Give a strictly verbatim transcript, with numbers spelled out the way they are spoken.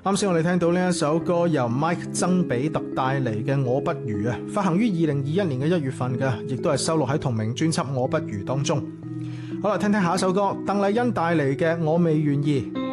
啱先我哋聽到呢一首歌由 Mike 曾比特帶嚟嘅《我不如》啊，發行於二零二一年嘅一月份嘅，亦都係收錄喺同名專輯《我不如》當中。好啦，聽聽下一首歌，鄧麗欣帶嚟嘅《我未願意》。